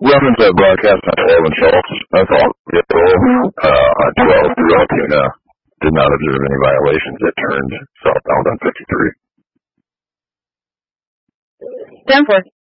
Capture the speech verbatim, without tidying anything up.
Runners that broadcast on twelve and Schultz, that's all. Uh, on twelve through Altoona, did not observe any violations. It turned southbound on fifty-three. ten four.